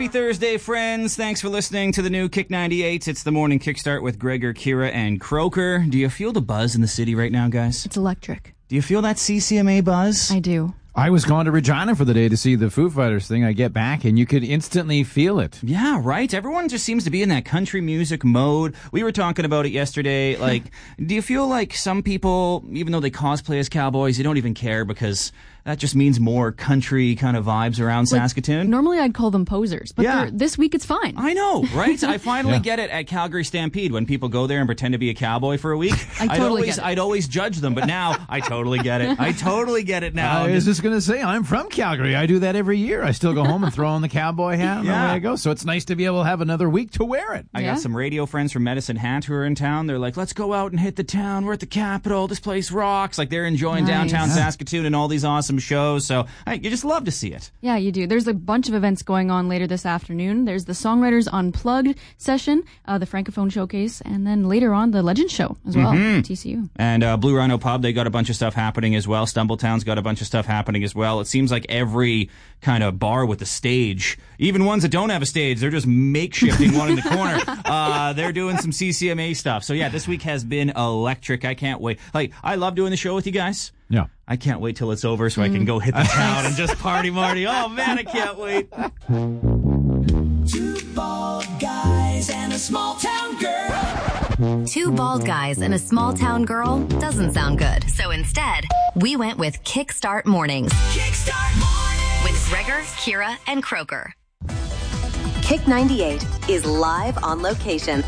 Happy Thursday, friends. Thanks for listening to the new Kick 98. It's the morning kickstart with Gregor, Kira, and Croker. Do you feel the buzz in the city right now, guys? It's electric. Do you feel that CCMA buzz? I do. I was going to Regina for the day to see the Foo Fighters thing. I get back, and you could instantly feel it. Yeah, right? Everyone just seems to be in that country music mode. We were talking about it yesterday. Like, do you feel like some people, even though they cosplay as cowboys, you don't even care because that just means more country kind of vibes around Saskatoon? Normally I'd call them posers, but this week it's fine. I know, right? I finally get it at Calgary Stampede when people go there and pretend to be a cowboy for a week. I'd always judge them, but now I totally get it. I totally get it now. I was just going to say, I'm from Calgary. I do that every year. I still go home and throw on the cowboy hat and away I go. So it's nice to be able to have another week to wear it. I got some radio friends from Medicine Hat who are in town. They're like, let's go out and hit the town. We're at the Capitol. This place rocks. Like, they're enjoying downtown Saskatoon and all these awesome shows. So you just love to see it. Yeah, you do. There's a bunch of events going on later this afternoon. There's the Songwriters Unplugged session, the Francophone Showcase, and then later on the Legend Show as well, TCU. And Blue Rhino Pub, they got a bunch of stuff happening as well. Stumbletown's got a bunch of stuff happening as well. It seems like every kind of bar with a stage, even ones that don't have a stage, they're just makeshifting one in the corner. They're doing some CCMA stuff. So yeah, this week has been electric. I can't wait. Like, I love doing the show with you guys. Yeah. I can't wait till it's over so I can go hit the town and just party Marty. Oh man, I can't wait. Two bald guys and a small town girl. Two bald guys and a small town girl doesn't sound good. So instead, we went with Kickstart Mornings. Kickstart Mornings with Gregor, Kira, and Croker. Kick 98 is live on location.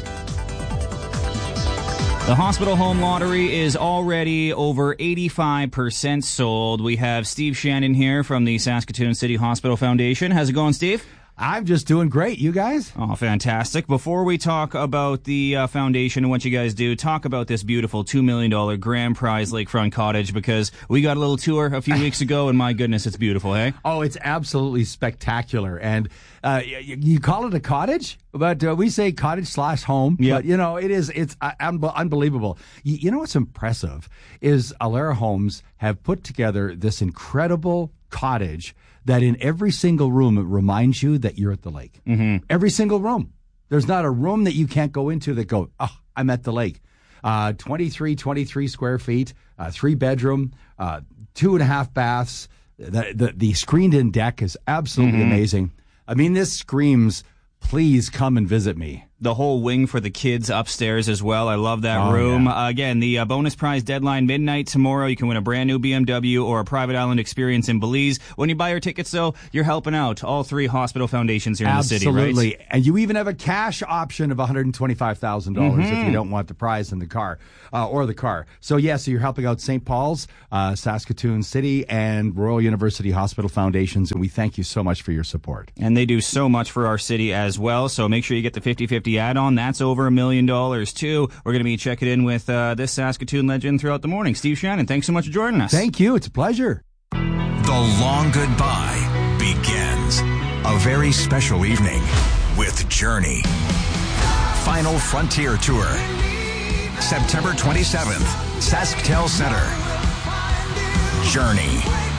The Hospital Home Lottery is already over 85% sold. We have Steve Shannon here from the Saskatoon City Hospital Foundation. How's it going, Steve? I'm just doing great. You guys? Oh, fantastic. Before we talk about the foundation and what you guys do, talk about this beautiful $2 million grand prize lakefront cottage, because we got a little tour a few weeks ago, and my goodness, it's beautiful, hey? Oh, it's absolutely spectacular. And you call it a cottage, but we say cottage/home. Yep. But, you know, it's unbelievable. You know what's impressive is Alara Homes have put together this incredible cottage that in every single room, it reminds you that you're at the lake. Mm-hmm. Every single room. There's not a room that you can't go into that go, oh, I'm at the lake. 23 square feet, 3-bedroom, 2.5 baths. The screened-in deck is absolutely amazing. I mean, this screams, please come and visit me. The whole wing for the kids upstairs as well. I love that room. Yeah. Again, the bonus prize deadline midnight tomorrow. You can win a brand new BMW or a private island experience in Belize. When you buy your tickets, though, you're helping out all 3 hospital foundations here in the city, right? Absolutely. And you even have a cash option of $125,000 if you don't want the prize in the car or the car. So, so you're helping out St. Paul's, Saskatoon City, and Royal University Hospital Foundations, and we thank you so much for your support. And they do so much for our city as well, so make sure you get the 50/50 add-on. That's over $1 million, too. We're going to be checking in with this Saskatoon legend throughout the morning. Steve Shannon, thanks so much for joining us. Thank you. It's a pleasure. The long goodbye begins. A very special evening with Journey. Final Frontier Tour. September 27th, SaskTel Center. Journey.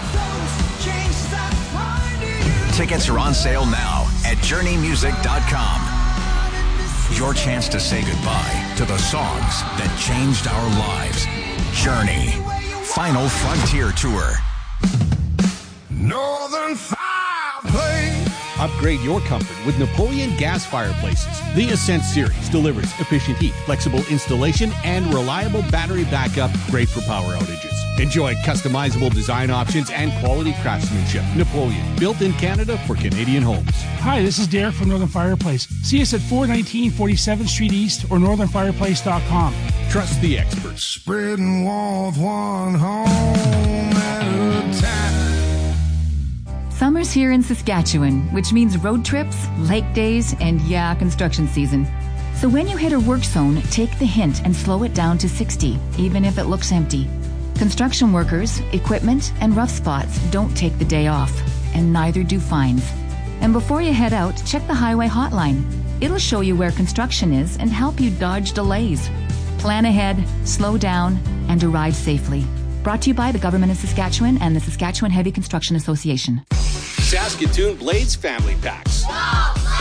Tickets are on sale now at journeymusic.com. Your chance to say goodbye to the songs that changed our lives. Journey. Final Frontier Tour. Northern Fireplace. Upgrade your comfort with Napoleon gas fireplaces. The Ascent series delivers efficient heat, flexible installation, and reliable battery backup, great for power outages. Enjoy customizable design options and quality craftsmanship. Napoleon, built in Canada for Canadian homes. Hi, this is Derek from Northern Fireplace. See us at 419 47th Street East or northernfireplace.com. Trust the experts. Spreading warmth one home at a time. Summer's here in Saskatchewan, which means road trips, lake days, and construction season. So when you hit a work zone, take the hint and slow it down to 60, even if it looks empty. Construction workers, equipment, and rough spots don't take the day off, and neither do fines. And before you head out, check the highway hotline. It'll show you where construction is and help you dodge delays. Plan ahead, slow down, and arrive safely. Brought to you by the Government of Saskatchewan and the Saskatchewan Heavy Construction Association. Saskatoon Blades Family Packs.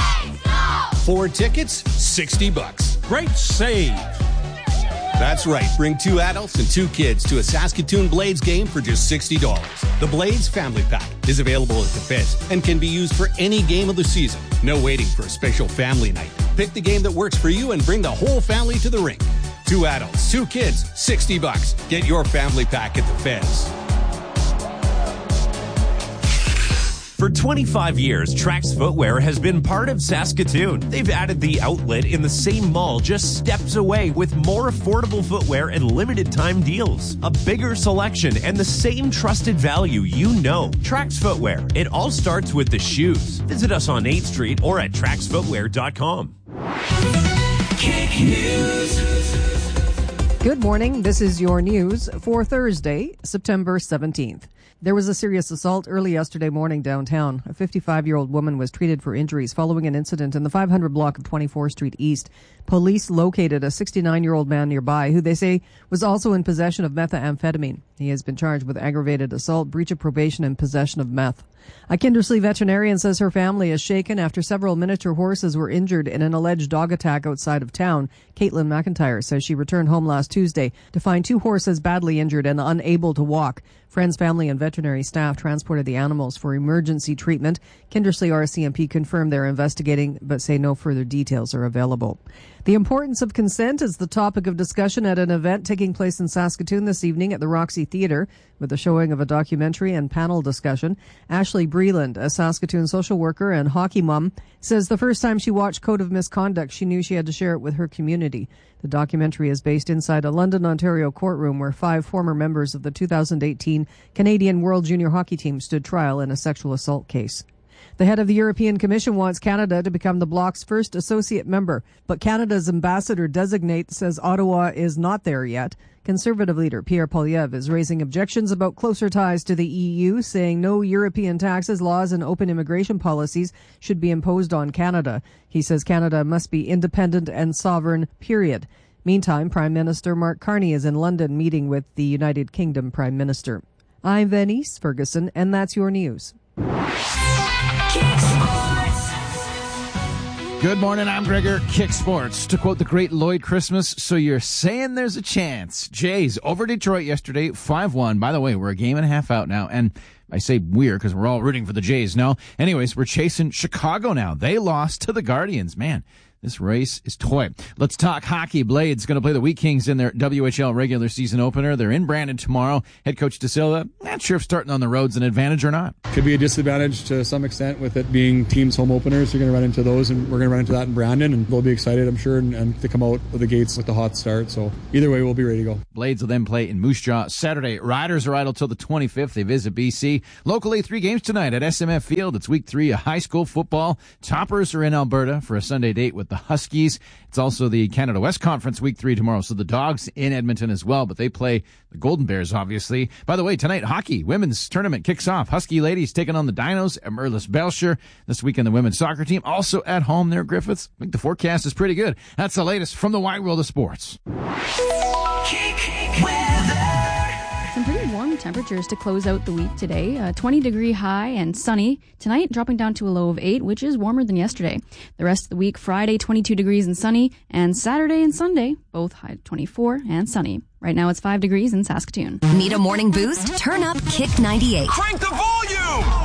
4 tickets, $60. Great save. That's right. Bring 2 adults and 2 kids to a Saskatoon Blades game for just $60. The Blades Family Pack is available at the Feds and can be used for any game of the season. No waiting for a special family night. Pick the game that works for you and bring the whole family to the rink. 2 adults, 2 kids, $60. Get your family pack at the Feds. For 25 years, Trax Footwear has been part of Saskatoon. They've added the outlet in the same mall just steps away with more affordable footwear and limited time deals. A bigger selection and the same trusted value you know. Trax Footwear. It all starts with the shoes. Visit us on 8th Street or at traxfootwear.com. Kick News. Good morning. This is your news for Thursday, September 17th. There was a serious assault early yesterday morning downtown. A 55-year-old woman was treated for injuries following an incident in the 500 block of 24th Street East. Police located a 69-year-old man nearby who they say was also in possession of methamphetamine. He has been charged with aggravated assault, breach of probation, and possession of meth. A Kindersley veterinarian says her family is shaken after several miniature horses were injured in an alleged dog attack outside of town. Caitlin McIntyre says she returned home last Tuesday to find 2 horses badly injured and unable to walk. Friends, family, and veterinary staff transported the animals for emergency treatment. Kindersley RCMP confirmed they're investigating, but say no further details are available. The importance of consent is the topic of discussion at an event taking place in Saskatoon this evening at the Roxy Theatre, with the showing of a documentary and panel discussion. Ashley Breland, a Saskatoon social worker and hockey mom, says the first time she watched Code of Misconduct, she knew she had to share it with her community. The documentary is based inside a London, Ontario courtroom where 5 former members of the 2018 Canadian World Junior Hockey Team stood trial in a sexual assault case. The head of the European Commission wants Canada to become the bloc's first associate member, but Canada's ambassador-designate says Ottawa is not there yet. Conservative leader Pierre Poilievre is raising objections about closer ties to the EU, saying no European taxes, laws, and open immigration policies should be imposed on Canada. He says Canada must be independent and sovereign, period. Meantime, Prime Minister Mark Carney is in London meeting with the United Kingdom Prime Minister. I'm Venice Ferguson, and that's your news. Good morning, I'm Gregor. Kick Sports. To quote the great Lloyd Christmas, so you're saying there's a chance. Jays over Detroit yesterday, 5-1. By the way, we're a game and a half out now, and I say we're because we're all rooting for the Jays. No. Anyways, we're chasing Chicago now. They lost to the Guardians. Man, this race is toy. Let's talk hockey. Blades going to play the Wheat Kings in their WHL regular season opener. They're in Brandon tomorrow. Head coach De Silva, not sure if starting on the road's an advantage or not. Could be a disadvantage to some extent with it being teams' home openers. You're going to run into those, and we're going to run into that in Brandon, and they'll be excited, I'm sure, and to come out of the gates with the hot start. So either way, we'll be ready to go. Blades will then play in Moose Jaw Saturday. Riders are idle till the 25th. They visit BC. Locally, 3 games tonight at SMF Field. It's week 3 of high school football. Toppers are in Alberta for a Sunday date with the Huskies. It's also the Canada West Conference week 3 tomorrow. So the Dogs in Edmonton as well, but they play the Golden Bears, obviously. By the way, tonight, hockey women's tournament kicks off. Husky ladies taking on the Dinos at Merlis Belcher. This weekend, the women's soccer team also at home there, Griffiths. I think the forecast is pretty good. That's the latest from the wide world of sports. Some pretty warm temperatures to close out the week today. 20-degree high and sunny. Tonight, dropping down to a low of 8, which is warmer than yesterday. The rest of the week, Friday, 22 degrees and sunny. And Saturday and Sunday, both high 24 and sunny. Right now, it's 5 degrees in Saskatoon. Need a morning boost? Turn up Kick 98. Crank the volume!